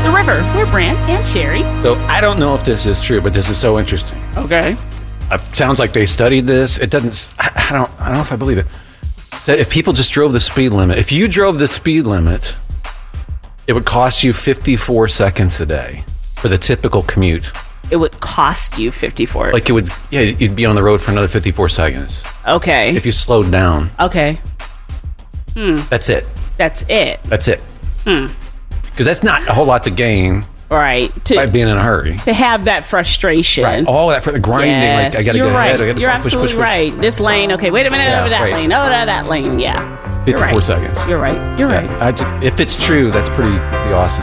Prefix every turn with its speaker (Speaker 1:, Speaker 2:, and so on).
Speaker 1: The river. We're Brant and Sherry.
Speaker 2: So I don't know if this is true, but this is so interesting.
Speaker 1: Okay.
Speaker 2: It sounds like they studied this. It doesn't. I don't know if I believe it. Said if people just drove the speed limit, if you drove the speed limit, it would cost you 54 seconds a day for the typical commute.
Speaker 1: It would cost you 54.
Speaker 2: Like it would, yeah, you'd be on the road for another 54 seconds.
Speaker 1: Okay.
Speaker 2: If you slowed down.
Speaker 1: Okay.
Speaker 2: That's it.
Speaker 1: That's it.
Speaker 2: That's it. Because that's not a whole lot to gain
Speaker 1: Right.
Speaker 2: by being in a hurry.
Speaker 1: To have that frustration.
Speaker 2: Right. All that for the grinding.
Speaker 1: Yes.
Speaker 2: Like I got to
Speaker 1: You're
Speaker 2: get ahead.
Speaker 1: right.
Speaker 2: I gotta
Speaker 1: You're
Speaker 2: push,
Speaker 1: absolutely
Speaker 2: push, push.
Speaker 1: right. This lane. Okay, wait a minute.
Speaker 2: Yeah,
Speaker 1: over that
Speaker 2: right.
Speaker 1: lane. Oh, that lane. Yeah.
Speaker 2: 54
Speaker 1: right.
Speaker 2: seconds.
Speaker 1: You're right. You're right.
Speaker 2: If it's true, that's pretty awesome.